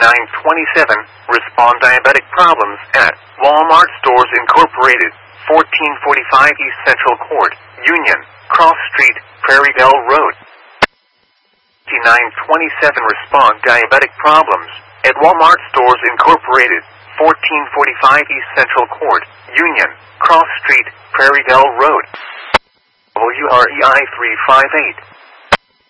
5927, respond diabetic problems at Walmart Stores Incorporated, 1445 East Central Court, Union, Cross Street, Prairie Dell Road. 5927, respond diabetic problems at Walmart Stores Incorporated, 1445 East Central Court, Union, Cross Street, Prairie Dell Road. WREI 358.